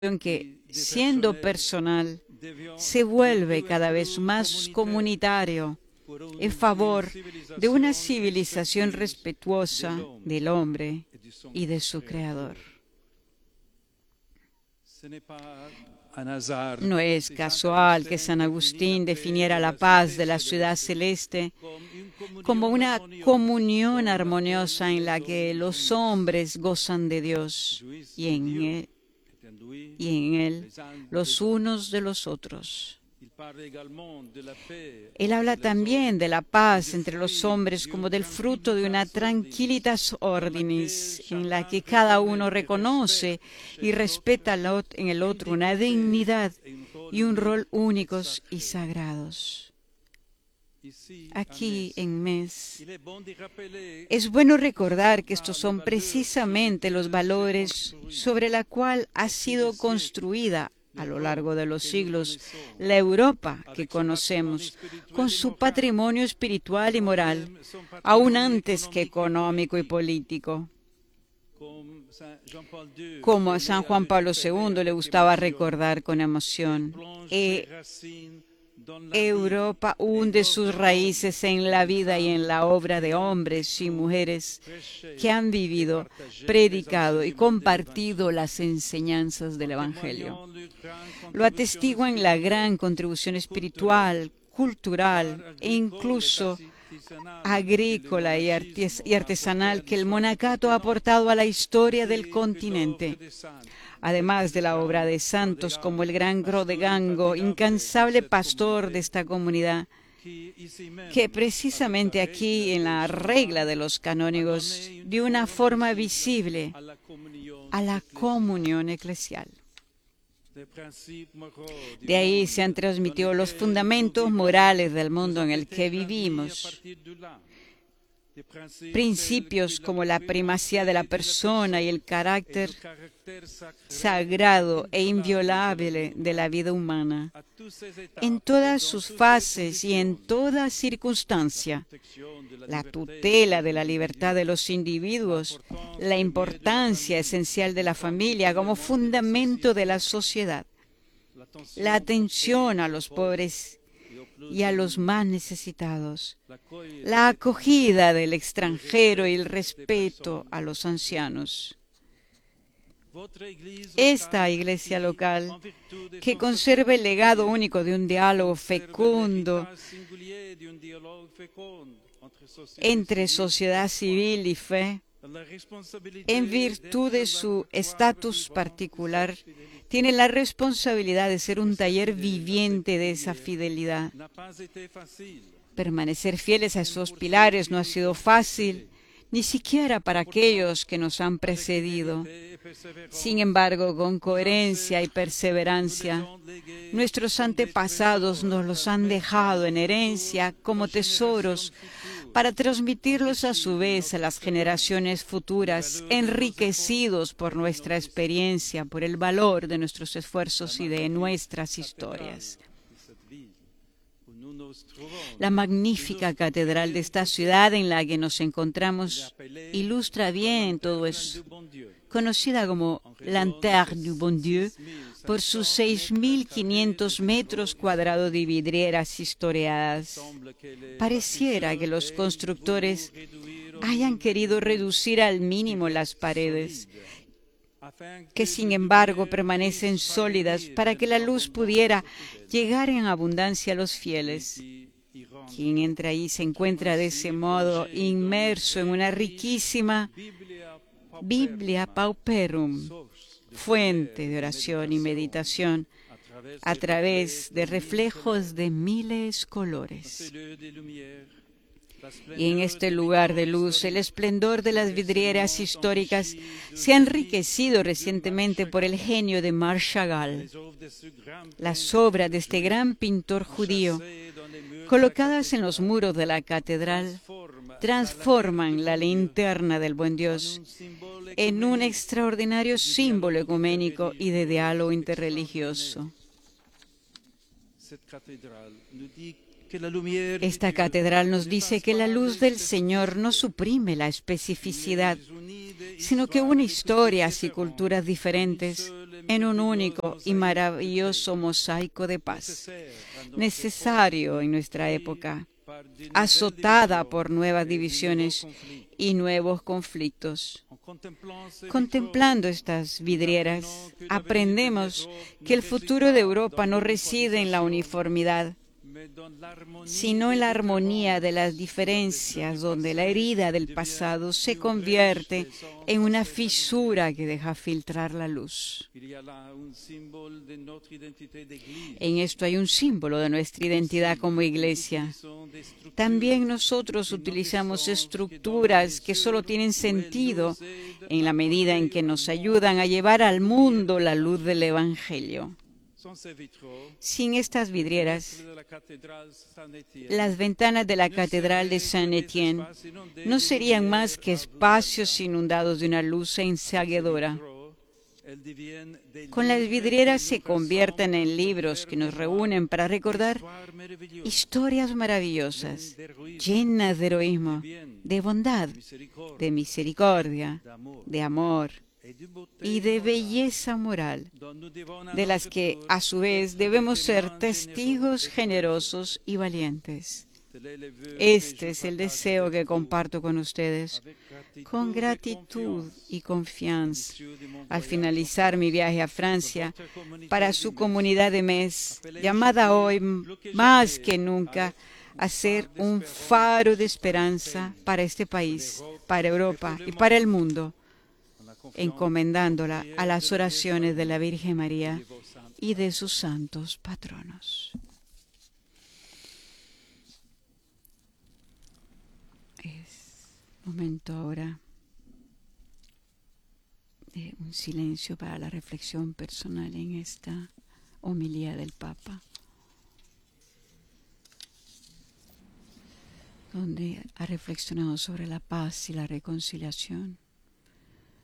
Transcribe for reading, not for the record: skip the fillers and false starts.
que, siendo personal, se vuelve cada vez más comunitario en favor de una civilización respetuosa del hombre y de su Creador. No es casual que San Agustín definiera la paz de la ciudad celeste como una comunión armoniosa en la que los hombres gozan de Dios y en Él los unos de los otros. Él habla también de la paz entre los hombres como del fruto de una tranquilitas ordinis, en la que cada uno reconoce y respeta en el otro una dignidad y un rol únicos y sagrados. Aquí en Metz es bueno recordar que estos son precisamente los valores sobre los cuales ha sido construida a lo largo de los siglos la Europa que conocemos, con su patrimonio espiritual y moral, aún antes que económico y político. Como a San Juan Pablo II le gustaba recordar con emoción, Europa hunde sus raíces en la vida y en la obra de hombres y mujeres que han vivido, predicado y compartido las enseñanzas del Evangelio. Lo atestiguan la gran contribución espiritual, cultural e incluso agrícola y artesanal que el monacato ha aportado a la historia del continente, además de la obra de santos como el gran Grodegango, incansable pastor de esta comunidad, que precisamente aquí en la regla de los canónigos dio una forma visible a la comunión eclesial. De ahí se han transmitido los fundamentos morales del mundo en el que vivimos. Principios como la primacía de la persona y el carácter sagrado e inviolable de la vida humana, en todas sus fases y en toda circunstancia, la tutela de la libertad de los individuos, la importancia esencial de la familia como fundamento de la sociedad, la atención a los pobres y a los más necesitados, la acogida del extranjero y el respeto a los ancianos. Esta iglesia local, que conserva el legado único de un diálogo fecundo entre sociedad civil y fe, en virtud de su estatus particular, tiene la responsabilidad de ser un taller viviente de esa fidelidad. Permanecer fieles a esos pilares no ha sido fácil, ni siquiera para aquellos que nos han precedido. Sin embargo, con coherencia y perseverancia, nuestros antepasados nos los han dejado en herencia como tesoros para transmitirlos a su vez a las generaciones futuras, enriquecidos por nuestra experiencia, por el valor de nuestros esfuerzos y de nuestras historias. La magnífica catedral de esta ciudad en la que nos encontramos ilustra bien todo eso, conocida como Lanterne du Bon Dieu por sus 6.500 metros cuadrados de vidrieras historiadas. Pareciera que los constructores hayan querido reducir al mínimo las paredes, que sin embargo permanecen sólidas para que la luz pudiera llegar en abundancia a los fieles. Quien entra ahí se encuentra de ese modo inmerso en una riquísima Biblia Pauperum, fuente de oración y meditación a través de reflejos de miles colores. Y en este lugar de luz, el esplendor de las vidrieras históricas se ha enriquecido recientemente por el genio de Marc Chagall. Las obras de este gran pintor judío, colocadas en los muros de la catedral, transforman la linterna del buen Dios en un extraordinario símbolo ecuménico y de diálogo interreligioso. Esta catedral nos dice que la luz del Señor no suprime la especificidad, sino que une historias y culturas diferentes en un único y maravilloso mosaico de paz, necesario en nuestra época, azotada por nuevas divisiones y nuevos conflictos. Contemplando estas vidrieras, aprendemos que el futuro de Europa no reside en la uniformidad, sino en la armonía de las diferencias, donde la herida del pasado se convierte en una fisura que deja filtrar la luz. En esto hay un símbolo de nuestra identidad como iglesia. También nosotros utilizamos estructuras que solo tienen sentido en la medida en que nos ayudan a llevar al mundo la luz del Evangelio. Sin estas vidrieras, las ventanas de la Catedral de Saint-Étienne no serían más que espacios inundados de una luz enceguedora. Con las vidrieras se convierten en libros que nos reúnen para recordar historias maravillosas, llenas de heroísmo, de bondad, de misericordia, de amor y de belleza moral, de las que a su vez debemos ser testigos generosos y valientes. Este es el deseo que comparto con ustedes, con gratitud y confianza, al finalizar mi viaje a Francia para su comunidad de mes, llamada hoy más que nunca a ser un faro de esperanza para este país, para Europa y para el mundo, encomendándola a las oraciones de la Virgen María y de sus santos patronos. Es momento ahora de un silencio para la reflexión personal en esta homilía del Papa, donde ha reflexionado sobre la paz y la reconciliación.